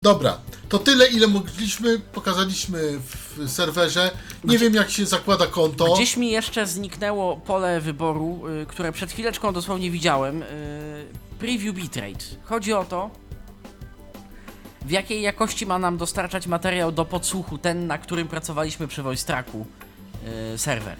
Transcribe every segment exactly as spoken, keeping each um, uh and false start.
Dobra, to tyle, ile mogliśmy, pokazaliśmy w serwerze. Nie wiem, jak się zakłada konto. Gdzieś mi jeszcze zniknęło pole wyboru, y, które przed chwileczką dosłownie widziałem. Y, preview bitrate. Chodzi o to, w jakiej jakości ma nam dostarczać materiał do podsłuchu ten, na którym pracowaliśmy przy VoiceTracku y, serwer.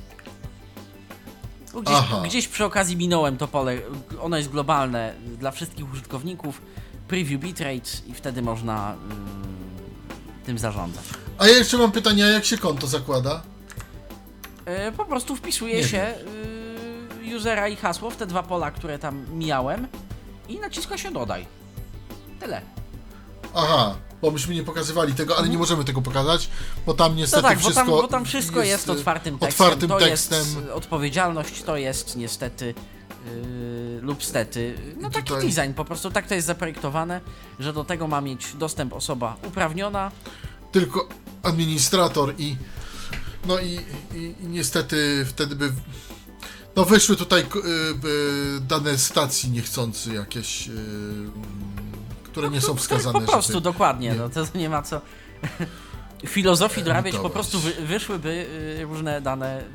Gdzieś, gdzieś przy okazji minąłem to pole, ono jest globalne dla wszystkich użytkowników. Preview bitrate i wtedy można y, tym zarządzać. A ja jeszcze mam pytanie, a jak się konto zakłada? Y, po prostu wpisuje Nie się y, usera i hasło w te dwa pola, które tam mijałem i naciska się dodaj. Tyle. Aha, bo myśmy nie pokazywali tego, ale nie możemy tego pokazać, bo tam niestety No tak, wszystko, bo tam, bo tam wszystko jest, jest otwartym tekstem. Otwartym to tekstem. Jest odpowiedzialność, to jest niestety Yy, lub stety, no taki tutaj... design, po prostu tak to jest zaprojektowane, że do tego ma mieć dostęp osoba uprawniona. Tylko administrator i no i, i, i niestety wtedy by no wyszły tutaj y, y, dane stacji niechcący jakieś, y, które nie są wskazane. Po prostu, żeby... dokładnie, nie. No to nie ma co filozofii dorabiać, po prostu wy, wyszłyby y, różne dane.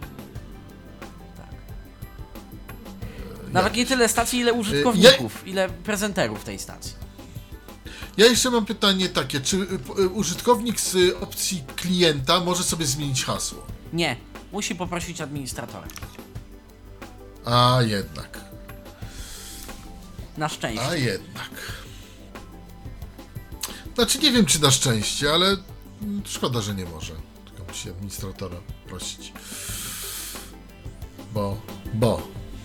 Nawet nie tyle stacji, ile użytkowników, ja... ile prezenterów tej stacji. Ja jeszcze mam pytanie takie, czy użytkownik z opcji klienta może sobie zmienić hasło? Nie, musi poprosić administratora. A jednak. Na szczęście. A jednak. Znaczy nie wiem, czy na szczęście, ale szkoda, że nie może. Tylko musi administratora prosić. Bo, bo.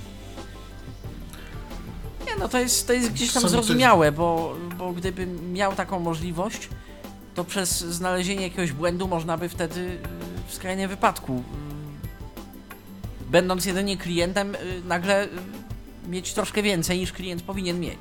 Nie, no to jest, to jest gdzieś tam zrozumiałe, bo, bo gdybym miał taką możliwość, to przez znalezienie jakiegoś błędu można by wtedy w skrajnym wypadku, będąc jedynie klientem, nagle mieć troszkę więcej niż klient powinien mieć.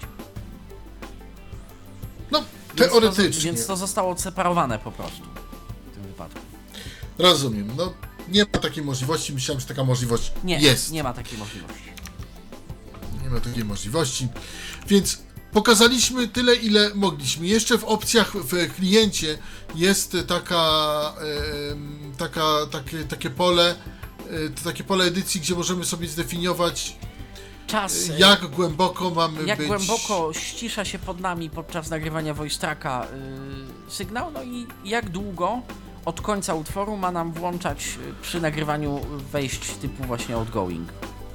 No, teoretycznie. Więc to, więc to zostało odseparowane po prostu w tym wypadku. Rozumiem, no nie ma takiej możliwości, myślałem, że taka możliwość nie, jest. Nie ma takiej możliwości. Nie ma takiej możliwości, więc pokazaliśmy tyle, ile mogliśmy. Jeszcze w opcjach w kliencie jest taka, e, taka takie, takie pole, e, takie pole edycji, gdzie możemy sobie zdefiniować czas, jak głęboko mamy jak być. Jak głęboko ścisza się pod nami podczas nagrywania VoiceTracka yy, sygnał, no i jak długo od końca utworu ma nam włączać przy nagrywaniu wejść typu właśnie outgoing.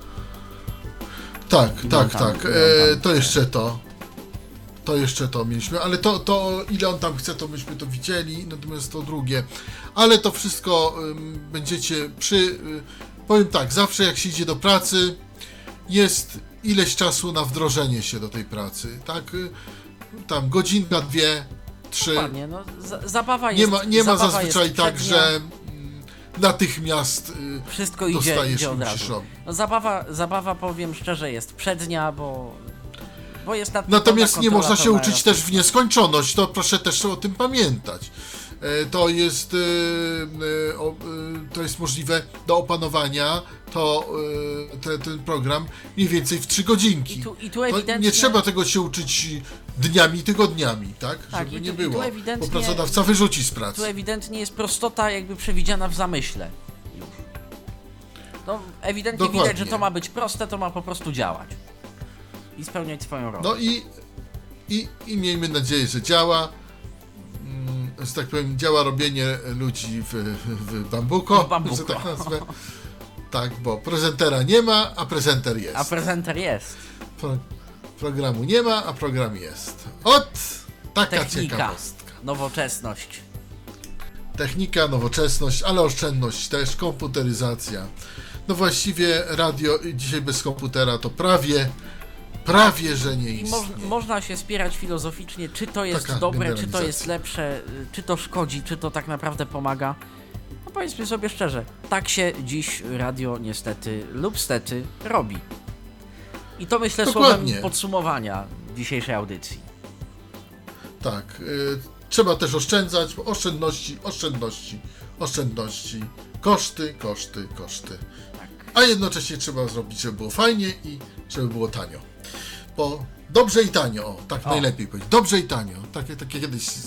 Tak, tak, tak. E, to jeszcze to. To jeszcze to mieliśmy, ale to, to ile on tam chce, to myśmy to widzieli, natomiast to drugie. Ale to wszystko um, będziecie przy... Y, powiem tak, zawsze jak się idzie do pracy, jest ileś czasu na wdrożenie się do tej pracy, tak? Y, tam godzinka, dwie, trzy. Dokładnie, no, z- zabawa jest. Nie ma, nie ma zabawa zazwyczaj tak, że natychmiast y, wszystko idzie, idzie od razu. robić. No, zabawa, zabawa, powiem szczerze, jest przednia, bo, bo jest nad Natomiast nie można się uczyć też w elastyczna. nieskończoność, to proszę też o tym pamiętać. E, to jest, e, e, o, e, to jest możliwe do opanowania, to e, te, ten program mniej więcej w trzy godzinki. I tu, i tu To ewidentnie... nie trzeba tego się uczyć dniami, tygodniami, tak? Tak, Żeby i tu, nie i tu było, ewidentnie- bo pracodawca wyrzuci z Tu pracy. ewidentnie jest prostota jakby przewidziana w zamyśle już. No ewidentnie Dokładnie. widać, że to ma być proste, to ma po prostu działać. I spełniać swoją rolę. No i, i, i miejmy nadzieję, że działa. Mm, że tak powiem, działa robienie ludzi w, w bambuko, W bambuko. że tak nazwę. Tak, bo prezentera nie ma, a prezenter jest. A prezenter jest. Pro, programu nie ma, a program jest. Ot, taka Technika, ciekawostka. nowoczesność. Technika, nowoczesność, ale oszczędność też, komputeryzacja. No właściwie radio dzisiaj bez komputera to prawie, prawie, że nie I moż, istnieje. można się spierać filozoficznie, czy to jest Taka dobre, czy to generalizacja. jest lepsze, czy to szkodzi, czy to tak naprawdę pomaga. No powiedzmy sobie szczerze, tak się dziś radio niestety lub stety robi. I to myślę Dokładnie. słowem podsumowania dzisiejszej audycji. Tak, y, trzeba też oszczędzać, bo oszczędności, oszczędności, oszczędności, koszty, koszty, koszty. Tak. A jednocześnie trzeba zrobić, żeby było fajnie i żeby było tanio. po dobrze i tanio, o, tak O. najlepiej powiedzieć. Dobrze i tanio. Takie, takie kiedyś